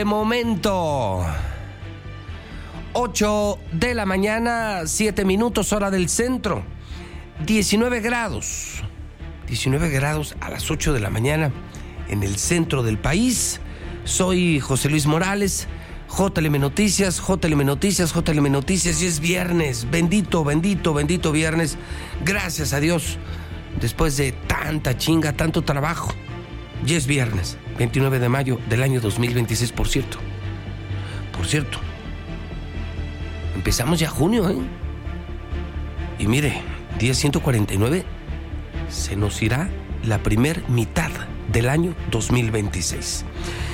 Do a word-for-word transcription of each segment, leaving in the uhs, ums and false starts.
Momento. ocho de la mañana, siete minutos, hora del centro. diecinueve grados. diecinueve grados a las ocho de la mañana en el centro del país. Soy José Luis Morales, J L M Noticias, J L M Noticias, J L M Noticias, y es viernes. Bendito, bendito, bendito viernes. Gracias a Dios. Después de tanta chinga, tanto trabajo. Ya es viernes, veintinueve de mayo del año dos mil veintiséis, por cierto. Por cierto. Empezamos ya junio, ¿eh? Y mire, día ciento cuarenta y nueve, se nos irá la primer mitad del año dos mil veintiséis.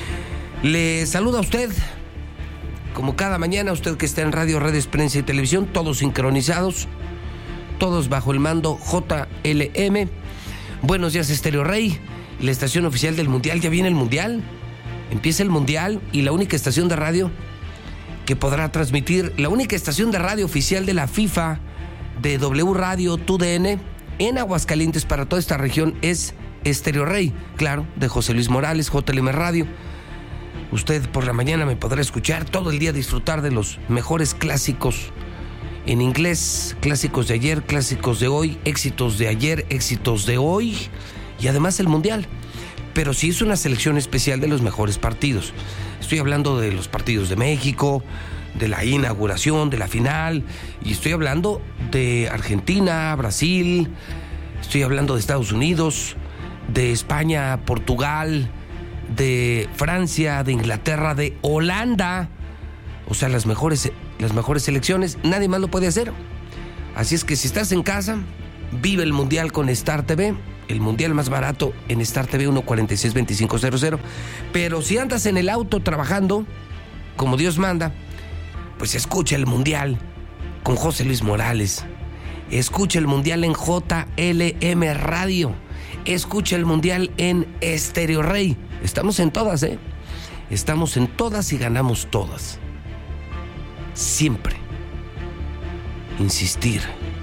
Le saluda a usted, como cada mañana, usted que está en radio, redes, prensa y televisión, todos sincronizados, todos bajo el mando J L M. Buenos días, Estéreo Rey, la estación oficial del Mundial. Ya viene el Mundial, empieza el Mundial, y la única estación de radio que podrá transmitir, la única estación de radio oficial de la FIFA, de W Radio, T U D N, en Aguascalientes para toda esta región, es Estéreo Rey, claro, de José Luis Morales, J L M Radio. Usted por la mañana me podrá escuchar todo el día, disfrutar de los mejores clásicos en inglés, clásicos de ayer, clásicos de hoy, éxitos de ayer, éxitos de hoy, y además el Mundial. Pero sí es una selección especial de los mejores partidos. Estoy hablando de los partidos de México, de la inauguración, de la final, y estoy hablando de Argentina, Brasil, estoy hablando de Estados Unidos, de España, Portugal, de Francia, de Inglaterra, de Holanda. O sea, las mejores, las mejores selecciones, nadie más lo puede hacer. Así es que si estás en casa, vive el Mundial con Star T V. El Mundial más barato en Star T V, uno cuarenta y seis veinticinco cero cero. Pero si andas en el auto trabajando, como Dios manda, pues escucha el Mundial con José Luis Morales. Escucha el Mundial en J L M Radio. Escucha el Mundial en Estéreo Rey. Estamos en todas, ¿eh? Estamos en todas y ganamos todas. Siempre. Insistir.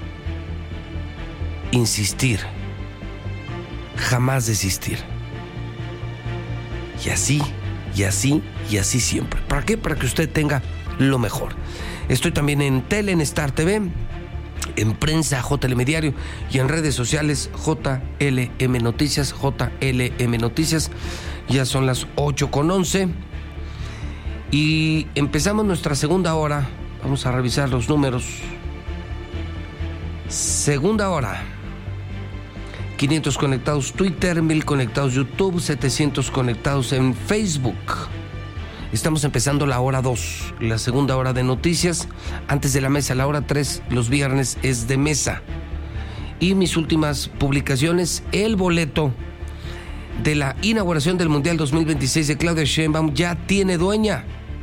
Insistir. Jamás desistir. Y así, y así, y así siempre. ¿Para qué? Para que usted tenga lo mejor. Estoy también en tele, en Star T V, en prensa, J L M Diario, y en redes sociales, J L M Noticias, J L M Noticias. Ya son las ocho con once. Y empezamos nuestra segunda hora. Vamos a revisar los números. Segunda hora. quinientos conectados Twitter, mil conectados YouTube, setecientos conectados en Facebook. Estamos empezando la hora dos, la segunda hora de noticias. Antes de la mesa, la hora tres, los viernes es de mesa. Y mis últimas publicaciones, el boleto de la inauguración del Mundial dos mil veintiséis de Claudia Sheinbaum ya tiene dueña.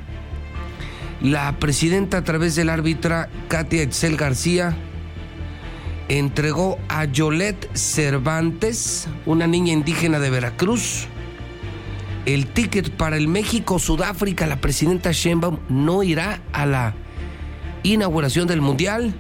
La presidenta, a través de la árbitra Katia Etzel García, entregó a Yolette Cervantes, una niña indígena de Veracruz, el ticket para el México-Sudáfrica. La presidenta Sheinbaum no irá a la inauguración del Mundial,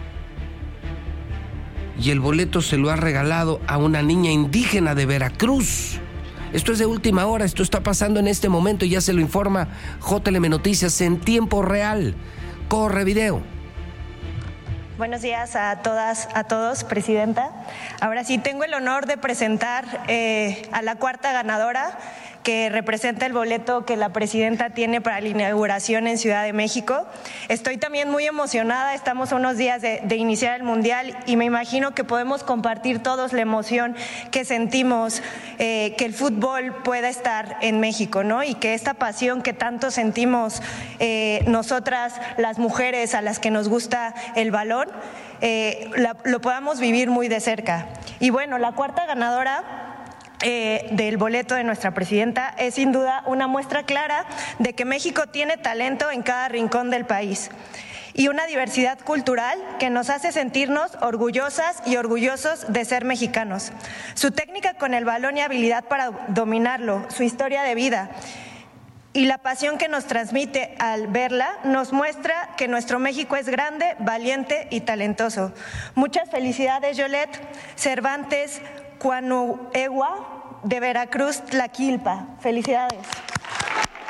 y el boleto se lo ha regalado a una niña indígena de Veracruz. Esto es de última hora, esto está pasando en este momento y ya se lo informa J L M Noticias en tiempo real. Corre video. Buenos días a todas, a todos, Presidenta. Ahora sí, tengo el honor de presentar eh, a la cuarta ganadora, que representa el boleto que la Presidenta tiene para la inauguración en Ciudad de México. Estoy también muy emocionada, estamos a unos días de, de iniciar el Mundial, y me imagino que podemos compartir todos la emoción que sentimos eh, que el fútbol pueda estar en México, ¿no? Y que esta pasión que tanto sentimos eh, nosotras, las mujeres a las que nos gusta el balón, Eh, la, lo podamos vivir muy de cerca. Y bueno, la cuarta ganadora eh, del boleto de nuestra presidenta es sin duda una muestra clara de que México tiene talento en cada rincón del país y una diversidad cultural que nos hace sentirnos orgullosas y orgullosos de ser mexicanos. Su técnica con el balón y habilidad para dominarlo, su historia de vida y la pasión que nos transmite al verla nos muestra que nuestro México es grande, valiente y talentoso. Muchas felicidades, Yolette Cervantes Cuanuegua, de Veracruz, Tlaquilpa. Felicidades.